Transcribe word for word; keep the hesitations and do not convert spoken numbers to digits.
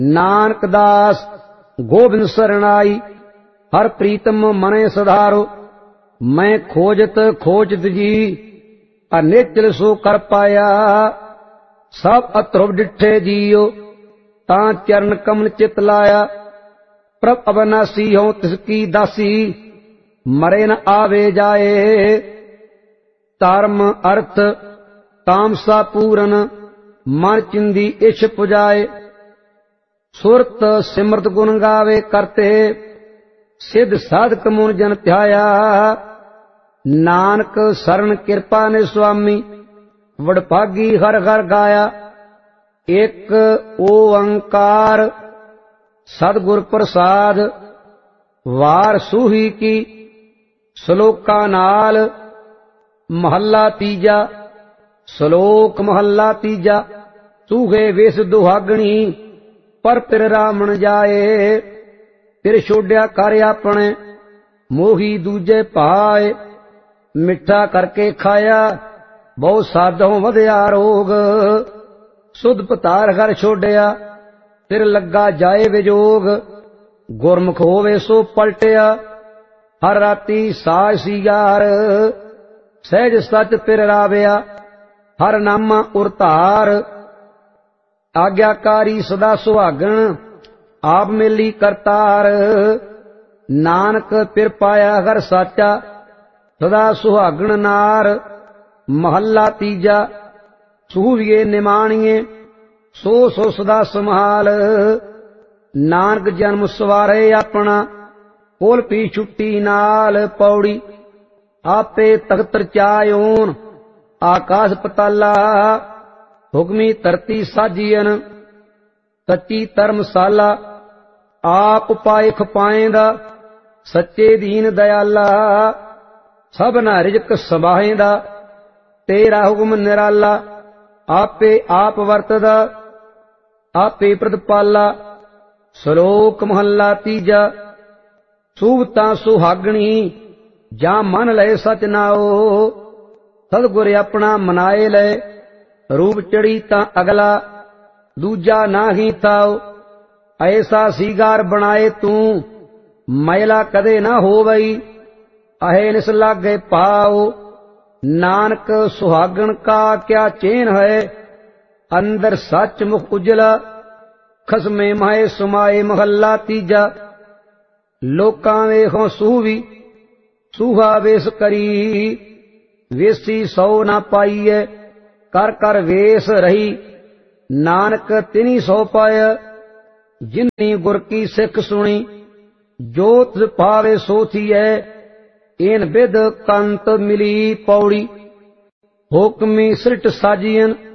नानक दास गोबिंद सरनाई, हर प्रीतम मने सधारो। मैं खोजत खोजत जी, अनिचल सो कर पाया। सब अतुर डिठे जियो, तां चरण कमल चित लाया। प्रभ अविनाशी हो तिसकी दासी, मरे न आवे जाए। धर्म अर्थ तामसा पूरन, मन चिंदी इछ पुजाए। सुरत सिमरत गुण गावे करते, सिद्ध साधक मुन जन ध्याया। नानक शरण कृपा ने स्वामी, वडभागी हर हर गाया। एक ओंकार सदगुर प्रसाद, वार सूही की श्लोका नाल। महला तीजा, श्लोक महला तीजा। सूहे वेस दुहागणी, पर पिर रामण जाए। फिर छोड़िया कर अपने, मोही दूजे पाए। मिठा करके खाया, बहु साधों वध्या रोग। सुध पतार कर छोड़िया, फिर लगा जाए विजोग। गुरमुख होवे सो पलटिया, हर राती साज सिगार। सहज सच फिर राविया, हर नामा उरतार। आग्याकारी सदा सुहागण, आप मेली करतार। नानक फिर पाया हर साचा, सदा सुहागण नार। महला तीजा, सूहिए निमाणिए, सो सो सदा संभाल। नानक जन्म सवारे अपना, कोल पी छुट्टी नाल। पौड़ी आपे तख्त चायोन, आकाश पताला। हुक्मी धरती साजियन, सच्ची धर्मशाला। आप पाए खपाएंदा, सच्चे दीन दयाला। सबना रिजक समाहेंदा, तेरा हुक्म निराला। आपे आप वरतदा, आपे प्रतिपाला। श्लोक महला तीजा, सूवता सुहागणी, जा मन लय सच नाओ। सतगुर अपना मनाए लय, रूप चढ़ी ता अगला। दूजा नाही थाओ, ऐसा सीगार बनाए तू। मैला कदे ना होवई, अहे निस लागे पाओ। नानक सुहागण का क्या चेन है, अंदर सच मुख उजला। खसमे माए सुमाए महला तीजा। लोकां वेखों सूवी, सूहा वेश करी। वेसी सौ ना पाईए, कर कर वेश रही। नानक तिनी सौ पाय, जिन्नी गुर की सिख सुनी। जो तिस पावे सो थीए, in with कंत milli. Pauri Hukmi सृट साजियन,